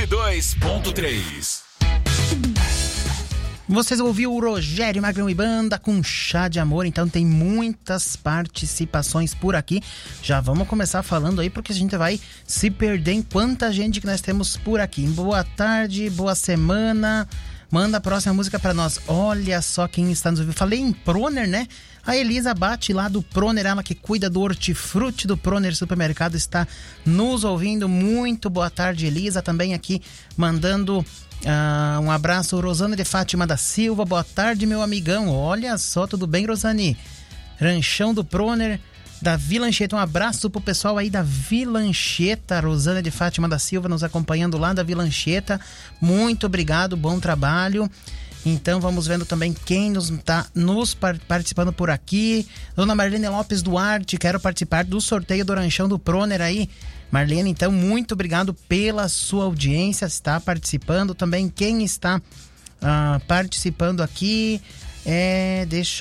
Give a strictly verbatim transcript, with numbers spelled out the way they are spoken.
dois ponto três. Vocês ouviram o Rogério Magrão e Banda com Chá de Amor, então tem muitas participações por aqui. Já vamos começar falando aí, porque a gente vai se perder em quanta gente que nós temos por aqui. Boa tarde, boa semana. Manda a próxima música pra nós. Olha só quem está nos ouvindo. Falei em Proner, né? A Elisa Bate lá do Proner, ela que cuida do hortifruti do Proner Supermercado, está nos ouvindo. Muito boa tarde, Elisa. Também aqui mandando uh, um abraço, Rosane de Fátima da Silva. Boa tarde, meu amigão. Olha só, tudo bem, Rosane? Ranchão do Proner, da Vila Anchieta. Um abraço pro pessoal aí da Vila Anchieta. Rosane de Fátima da Silva nos acompanhando lá da Vila Anchieta. Muito obrigado, bom trabalho. Então vamos vendo também quem nos está nos par- participando por aqui. Dona Marlene Lopes Duarte, quero participar do sorteio do Ranchão do Proner aí. Marlene, então muito obrigado pela sua audiência, está participando. Também quem está uh, participando aqui é... Deixa